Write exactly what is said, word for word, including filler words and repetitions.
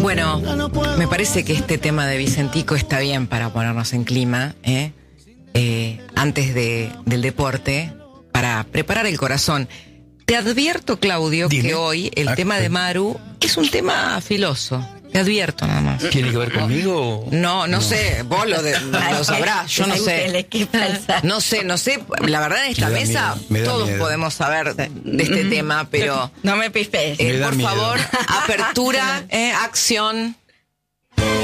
Bueno, me parece que este tema de Vicentico está bien para ponernos en clima, ¿eh? Eh, antes de, del deporte, para preparar el corazón. Te advierto, Claudio, Dime. que hoy el Ah, tema de Maru es un tema filoso. Te advierto nada más. ¿Tiene que ver conmigo? No, no, no sé, vos lo, de, lo sabrás, yo no sé. No sé, no sé, la verdad en esta Me da mesa miedo, me da todos miedo. podemos saber de este tema, pero No me pispes. eh, Me da por miedo. favor, apertura, eh, acción.